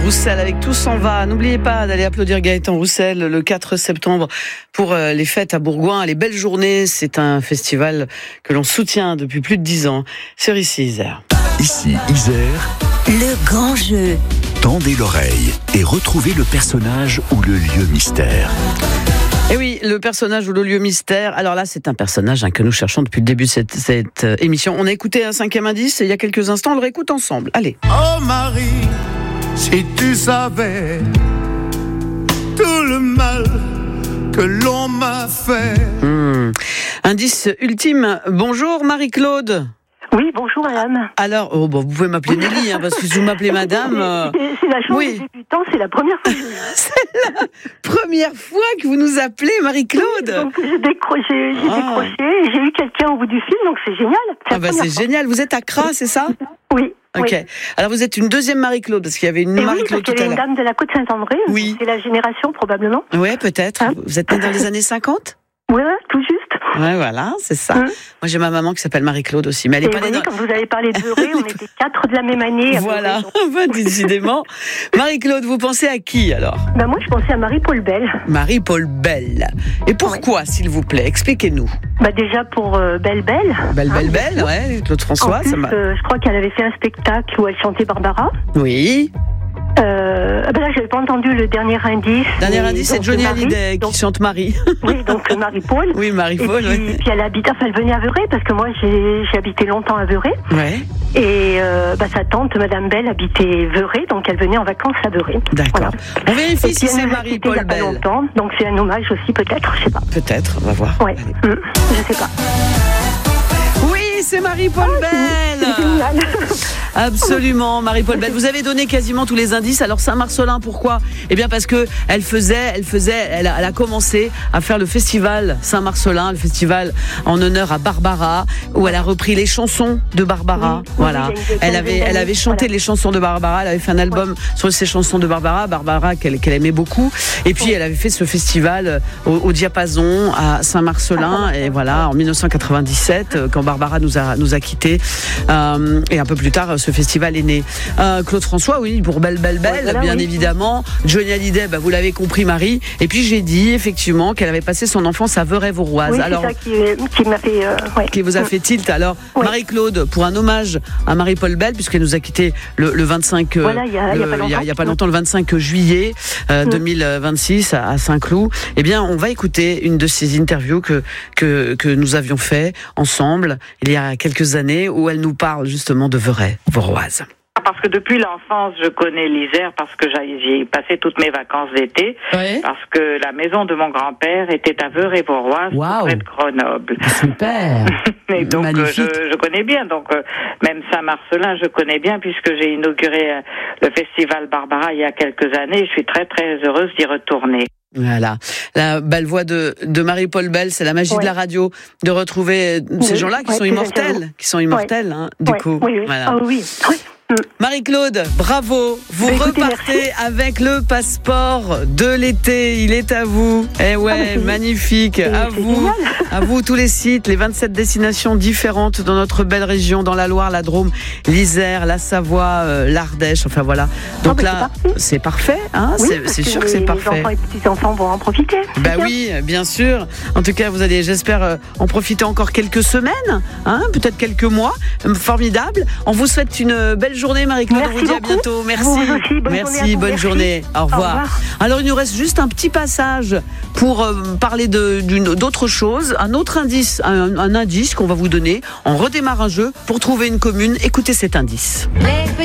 Roussel avec Tout s'en va. N'oubliez pas d'aller applaudir Gaëtan Roussel le 4 septembre pour les fêtes à Bourgoin. Les belles journées, c'est un festival que l'on soutient depuis plus de 10 ans sur ici Isère. Ici Isère, le grand jeu. Tendez l'oreille et retrouvez le personnage ou le lieu mystère. Et oui, le personnage ou le lieu mystère. Alors là, c'est un personnage que nous cherchons depuis le début de cette émission. On a écouté un 5e indice il y a quelques instants, on le réécoute ensemble. Allez. Oh Marie, si tu savais tout le mal que l'on m'a fait. Indice ultime. Bonjour Marie-Claude. Oui, bonjour madame. Alors, vous pouvez m'appeler Nelly, parce que si vous m'appelez madame... C'est la chance des débutants, c'est la première fois que je... C'est la première fois que vous nous appelez Marie-Claude. Oui, donc j'ai décroché, j'ai eu quelqu'un au bout du fil, donc c'est génial. C'est génial, vous êtes à Cras, c'est ça ? Oui. Ok. Oui. Alors vous êtes une deuxième Marie-Claude, parce qu'il y avait une Marie-Claude tout à l'heure. une dame de la Côte-Saint-André, oui. C'est la génération probablement. Oui, peut-être. Vous êtes née dans les années 50 ? Oui, tout juste. Ouais, voilà, c'est ça. Moi, j'ai ma maman qui s'appelle Marie-Claude aussi, mais elle est pas née. Quand vous avez parlé de Beurré, on était 4 de la même année. Voilà, décidément. Marie-Claude, vous pensez à qui alors ? Moi, je pensais à Marie-Paul Belle. Marie-Paul Belle. Et pourquoi, s'il vous plaît ? Expliquez-nous. Déjà pour Belle. Belle, ouais, Claude François. En plus, je crois qu'elle avait fait un spectacle où elle chantait Barbara. Oui. Là, j'avais pas entendu le dernier indice. Dernier indice, c'est Johnny Hallyday qui chante Marie. Oui, donc Marie-Paul. Oui, Marie-Paul. Et puis elle venait à Veuré, parce que moi j'ai habité longtemps à Veuré. Ouais. Et sa tante, Madame Belle, habitait Veuré, donc elle venait en vacances à Veuré. D'accord. Voilà. On vérifie si c'est Marie-Paul Belle. Il y a pas longtemps, donc c'est un hommage aussi, peut-être, je sais pas. Peut-être, on va voir. Ouais. Je sais pas. Oui, c'est Marie-Paul Belle. C'est génial. Absolument, Marie-Paul Belle. Vous avez donné quasiment tous les indices. Alors Saint-Marcellin, pourquoi ? Eh bien parce que elle a commencé à faire le festival Saint-Marcellin, le festival en honneur à Barbara, où elle a repris les chansons de Barbara. Oui, voilà. Elle avait chanté les chansons de Barbara. Elle avait fait un album sur ces chansons de Barbara qu'elle aimait beaucoup. Et puis elle avait fait ce festival au Diapason à Saint-Marcellin. Et voilà, en 1997, quand Barbara nous a quittés. Et un peu plus tard, ce festival est né. Claude François, oui, pour Belle, bien évidemment. Johnny Hallyday, vous l'avez compris, Marie. Et puis j'ai dit effectivement qu'elle avait passé son enfance à Veurey-Vauroise. Oui, alors, c'est ça qui m'a fait... Qui vous a fait tilt. Alors, Marie-Claude, pour un hommage à Marie-Paul Belle, puisqu'elle nous a quittés le 25... il y a pas longtemps, le 25 juillet 2026 à Saint-Cloud. Eh bien, on va écouter une de ces interviews que nous avions fait ensemble il y a quelques années, où elle nous parle justement de Veurey-Vauroise. Parce que depuis l'enfance, je connais l'Isère parce que j'y ai passé toutes mes vacances d'été. Oui. Parce que la maison de mon grand-père était à Veurey-Vauroise, près de Grenoble. Super. Et donc je connais bien. Donc même Saint-Marcellin, je connais bien puisque j'ai inauguré le festival Barbara il y a quelques années. Je suis très très heureuse d'y retourner. Voilà, la belle voix de Marie-Paul Belle, c'est la magie de la radio, de retrouver ces gens-là qui sont immortels, du coup. Oui. Voilà. Ah oui. Marie-Claude, bravo, vous repartez avec le passeport de l'été, il est à vous. Eh ouais, magnifique, à vous tous les sites, les 27 destinations différentes dans notre belle région, dans la Loire, la Drôme, l'Isère, la Savoie, l'Ardèche, enfin voilà. Donc là, c'est parfait, c'est sûr que c'est parfait. Les enfants et petits-enfants vont en profiter. Oui, bien sûr. En tout cas, vous allez, j'espère, en profiter encore quelques semaines, peut-être quelques mois. Formidable. On vous souhaite une belle journée, Marie-Claude. On vous dit à bientôt. Merci. Vous aussi, bonne journée. Au revoir. Alors, il nous reste juste un petit passage pour parler d'autre chose. Un autre indice, un indice qu'on va vous donner. On redémarre un jeu pour trouver une commune. Écoutez cet indice.